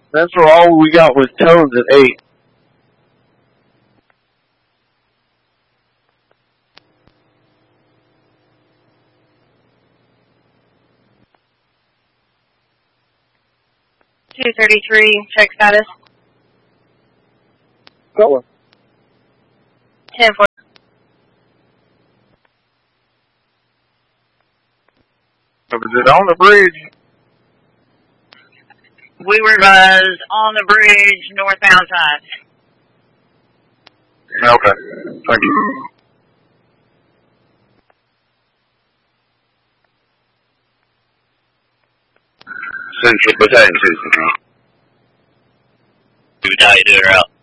That's where all we got was tones at 8. Check status. Got one. 10-4. Was it on the bridge? We were on the bridge northbound side. Okay. Thank you. Central Battalion 2. How you doing, Ralph?